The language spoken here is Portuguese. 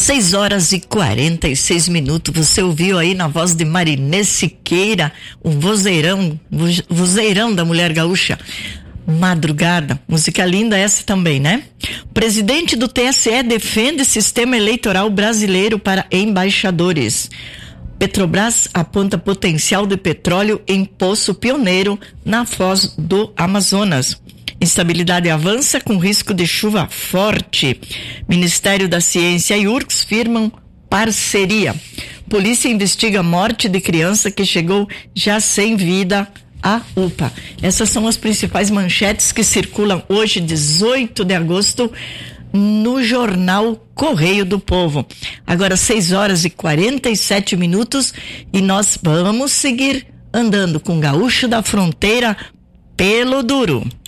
6h46. Você ouviu aí na voz de Marinês Siqueira, o vozeirão da mulher gaúcha. Madrugada, música linda essa também, né? O presidente do TSE defende sistema eleitoral brasileiro para embaixadores. Petrobras aponta potencial de petróleo em poço pioneiro na foz do Amazonas. Instabilidade avança com risco de chuva forte. Ministério da Ciência e URGS firmam parceria. Polícia investiga a morte de criança que chegou já sem vida à UPA. Essas são as principais manchetes que circulam hoje, 18 de agosto, no jornal Correio do Povo. Agora 6h47 e nós vamos seguir andando com o Gaúcho da Fronteira pelo duro.